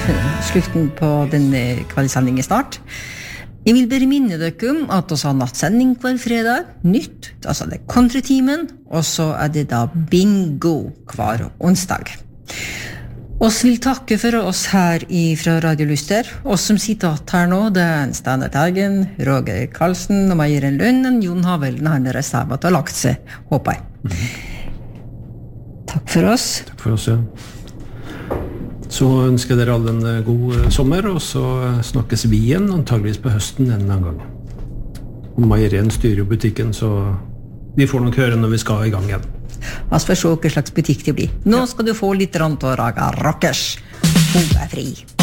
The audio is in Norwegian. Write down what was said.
Slutten på denne kveldssendingen snart. Jeg vil bare minne dere om at vi har nattsending hver fredag, nytt, altså det countrytimen, og så det da bingo hver onsdag. Oss vil takke for oss her fra Radio Lyster. Oss som sitter her nå, det Steinar Teigen, Roger Karlsen og Meieren Lunden, Jon Havelden, han reservat og lagt seg, håper jeg. Takk for oss. Takk for oss, ja. Så ønsker dere alle en god sommer, og så snakkes vi igjen, antageligvis på høsten en eller annen gang. Og Meierien styrer jo butikken, så vi får nok høre når vi skal i gang igjen. Vi får se hva slags butikk det blir. Nå skal du få litt rant og raga rockers. Hun fri.